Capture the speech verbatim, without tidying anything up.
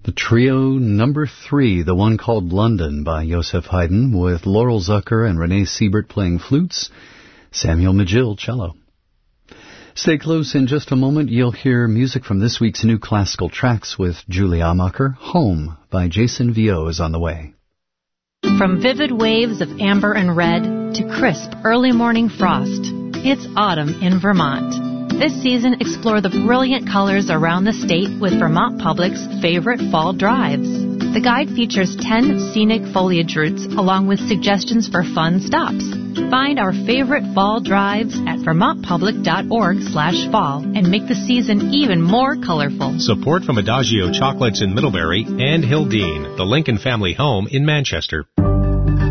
The trio number three, the one called London by Joseph Haydn, with Laurel Zucker and Renee Siebert playing flutes, Samuel Magill cello. Stay close. In just a moment, you'll hear music from this week's new classical tracks with Julie Amacher. Home by Jason Vio is on the way. From vivid waves of amber and red to crisp early morning frost, it's autumn in Vermont. This season, explore the brilliant colors around the state with Vermont Public's favorite fall drives. The guide features ten scenic foliage routes along with suggestions for fun stops. Find our favorite fall drives at vermontpublic.org slash fall and make the season even more colorful. Support from Adagio Chocolates in Middlebury and Hildene, the Lincoln family home in Manchester.